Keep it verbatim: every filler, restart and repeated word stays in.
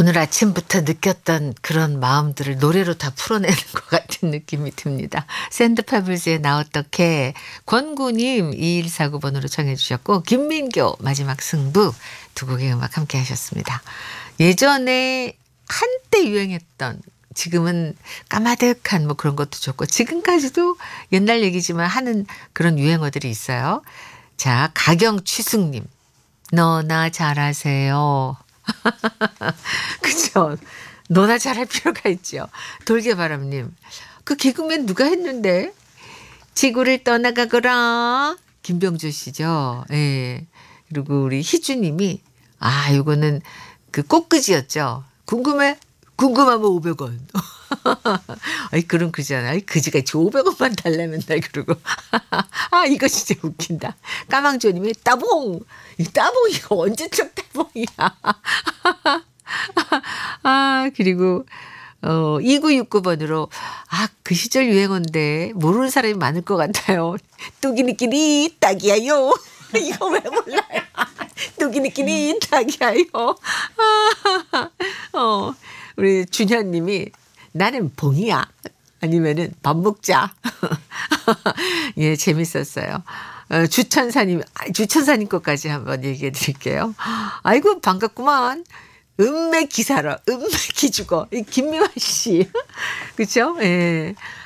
오늘 아침부터 느꼈던 그런 마음들을 노래로 다 풀어내는 것 같은 느낌이 듭니다. 샌드페블즈의 나 어떻게 권구님 이일사구 번으로 청해 주셨고 김민교 마지막 승부 두 곡의 음악 함께 하셨습니다. 예전에 한때 유행했던 지금은 까마득한 뭐 그런 것도 좋고 지금까지도 옛날 얘기지만 하는 그런 유행어들이 있어요. 자, 가경취숙님 너나 잘하세요. 그죠? 너나 잘할 필요가 있죠. 돌개바람님 그 개그맨 누가 했는데 지구를 떠나가거라 김병조 씨죠. 예. 그리고 우리 희주님이 아 이거는 그 꽃그지였죠. 궁금해? 궁금하면 오백 원. 아이 그럼 그잖아. 아이 그지같이 오백 원만 달래 맨날 그러고. 아 이거 진짜 웃긴다. 까망조님이 따봉. 이 따봉 이거 언제적 따봉이야. 아 그리고 어 이구육구 번으로 아 그 시절 유행어인데 모르는 사람이 많을 것 같아요. 뚜기니끼리 딱이야요. 이거 왜 몰라요. 뚜기니끼리 딱이야요. 아, 어 우리 준현님이 나는 봉이야. 아니면은 밥 먹자. 예, 재밌었어요. 어, 주천사님, 주천사님 것까지 한번 얘기해 드릴게요. 아이고, 반갑구만. 은맥 기사로, 은맥 기주고, 김미화 씨. 그쵸? 예.